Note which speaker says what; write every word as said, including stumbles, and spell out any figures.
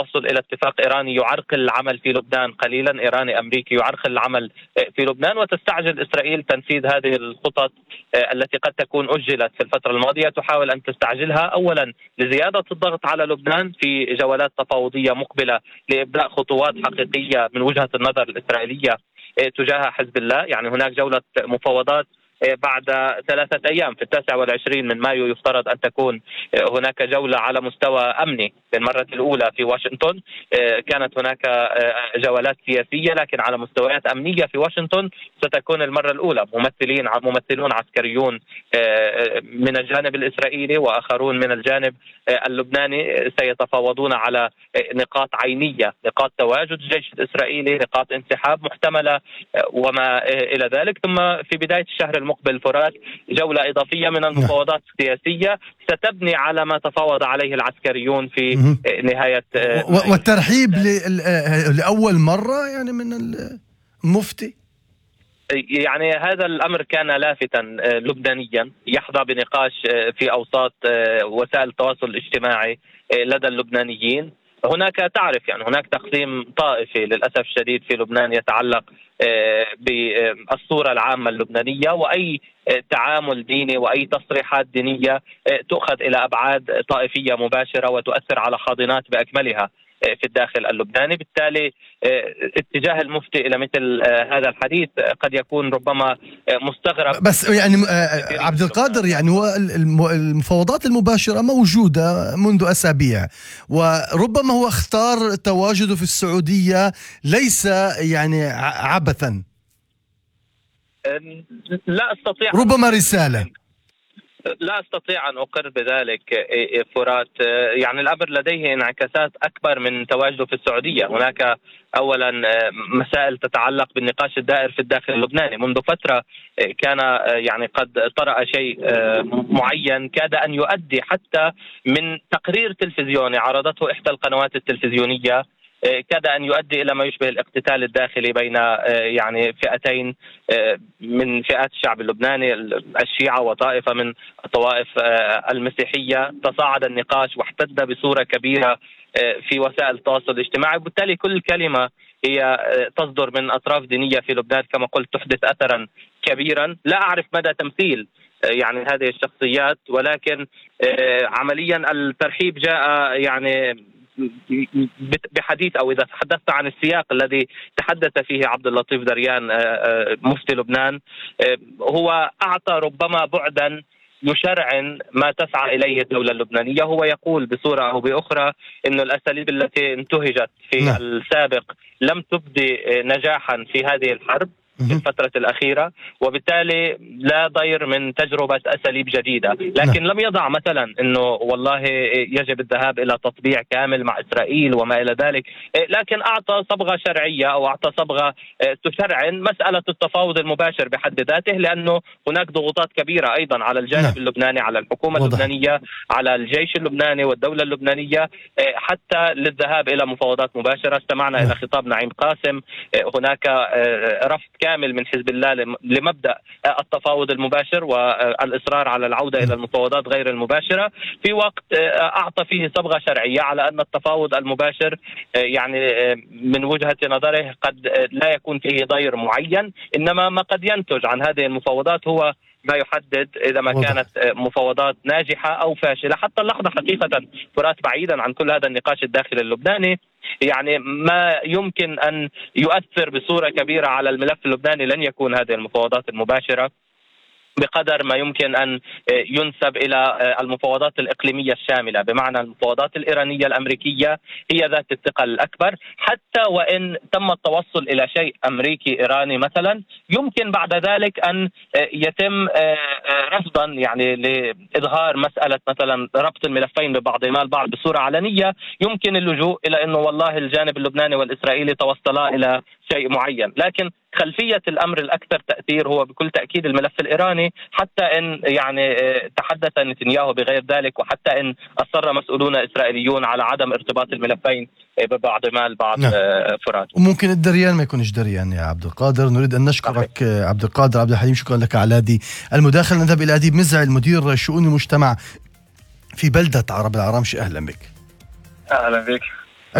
Speaker 1: التوصل إلى اتفاق إيراني يعرقل العمل في لبنان قليلا، إيراني أمريكي يعرقل العمل في لبنان، وتستعجل إسرائيل تنفيذ هذه الخطط التي قد تكون أجلت في الفترة الماضية. تحاول أن تستعجلها أولا لزيادة الضغط على لبنان في جولات تفاوضية مقبلة لإبداء خطوات حقيقية من وجهة النظر الإسرائيلية تجاه حزب الله. يعني هناك جولة مفاوضات بعد ثلاثة أيام في التاسع والعشرين من مايو، يفترض أن تكون هناك جولة على مستوى أمني للمرة الأولى في واشنطن. كانت هناك جولات سياسية، لكن على مستويات أمنية في واشنطن ستكون المرة الأولى. ممثلين ممثلون عسكريون من الجانب الإسرائيلي وآخرون من الجانب اللبناني سيتفاوضون على نقاط عينية، نقاط تواجد الجيش الإسرائيلي، نقاط انسحاب محتملة وما إلى ذلك. ثم في بداية الشهر المقبل فرات جولة إضافية من المفاوضات السياسية ستبني على ما تفاوض عليه العسكريون في نهاية.
Speaker 2: والترحيب لأول مرة يعني من المفتي،
Speaker 1: يعني هذا الأمر كان لافتا لبنانيا يحظى بنقاش في أوساط وسائل التواصل الاجتماعي لدى اللبنانيين. هناك تعرف يعني هناك تقسيم طائفي للأسف الشديد في لبنان يتعلق بالصورة العامة اللبنانية، وأي تعامل ديني وأي تصريحات دينية تؤخذ إلى أبعاد طائفية مباشرة وتؤثر على حاضنات بأكملها في الداخل اللبناني. بالتالي اتجاه المفتي إلى مثل هذا الحديث قد يكون ربما مستغرب.
Speaker 2: بس يعني عبد القادر، يعني هو المفاوضات المباشرة موجودة منذ أسابيع، وربما هو اختار تواجده في السعودية ليس يعني عبثا.
Speaker 1: لا أستطيع،
Speaker 2: ربما رسالة.
Speaker 1: لا أستطيع أن أقر بذلك فرات. يعني الأمر لديه انعكاسات أكبر من تواجده في السعودية. هناك أولا مسائل تتعلق بالنقاش الدائر في الداخل اللبناني. منذ فترة كان يعني قد طرأ شيء معين كاد أن يؤدي حتى من تقرير تلفزيوني عرضته إحدى القنوات التلفزيونية، كاد أن يؤدي إلى ما يشبه الاقتتال الداخلي بين يعني فئتين من فئات الشعب اللبناني، الشيعة وطائفة من الطوائف المسيحية. تصاعد النقاش واحتد بصورة كبيرة في وسائل التواصل الاجتماعي، وبالتالي كل كلمة هي تصدر من أطراف دينية في لبنان كما قلت تحدث أثرا كبيرا. لا أعرف مدى تمثيل يعني هذه الشخصيات، ولكن عمليا الترحيب جاء يعني بحديث، أو إذا تحدثت عن السياق الذي تحدث فيه عبد اللطيف دريان مفتي لبنان، هو أعطى ربما بعدا يشرعن ما تسعى إليه الدولة اللبنانية. هو يقول بصورة أو بأخرى إن الأساليب التي انتهجت في م. السابق لم تبدي نجاحا في هذه الحرب في الفترة الأخيرة، وبالتالي لا ضير من تجربة أساليب جديدة. لكن لم يضع مثلا أنه والله يجب الذهاب إلى تطبيع كامل مع إسرائيل وما إلى ذلك، لكن أعطى صبغة شرعية أو أعطى صبغة تشرعن مسألة التفاوض المباشر بحد ذاته، لأنه هناك ضغوطات كبيرة أيضا على الجانب اللبناني، على الحكومة وضح. اللبنانية، على الجيش اللبناني والدولة اللبنانية، حتى للذهاب إلى مفاوضات مباشرة. استمعنا إلى خطاب نعيم قاسم، هناك رفض كامل من حزب الله لمبدأ التفاوض المباشر والإصرار على العودة إلى المفاوضات غير المباشرة، في وقت أعطى فيه صبغة شرعية على أن التفاوض المباشر يعني من وجهة نظره قد لا يكون فيه ضير معين، إنما ما قد ينتج عن هذه المفاوضات هو ما يحدد إذا ما كانت مفاوضات ناجحة أو فاشلة. حتى اللحظة حقيقة فرات بعيدا عن كل هذا النقاش الداخلي اللبناني، يعني ما يمكن أن يؤثر بصورة كبيرة على الملف اللبناني لن يكون هذه المفاوضات المباشرة بقدر ما يمكن أن ينسب إلى المفاوضات الإقليمية الشاملة، بمعنى المفاوضات الإيرانية الأمريكية هي ذات الثقل الأكبر. حتى وإن تم التوصل إلى شيء أمريكي إيراني مثلا، يمكن بعد ذلك أن يتم رفضا يعني لإظهار مسألة مثلا ربط الملفين ببعضهما البعض بصورة علنية. يمكن اللجوء إلى أنه والله الجانب اللبناني والإسرائيلي توصلا إلى شيء معين، لكن خلفية الأمر الأكثر تأثير هو بكل تأكيد الملف الإيراني، حتى إن يعني تحدث نتنياهو بغير ذلك، وحتى إن أصر مسؤولون إسرائيليون على عدم ارتباط الملفين ببعضهما البعض. نعم. فرات
Speaker 2: وممكن الدريان ما يكونش دريان يا عبد القادر. نريد أن نشكرك صحيح. عبد القادر عبد الحليم، شكرا لك على هذه المداخلة. نذهب إلى أديب مزعل مدير شؤون المجتمع في بلدة عرب العرامشي. أهلا بك.
Speaker 3: أهلا بك.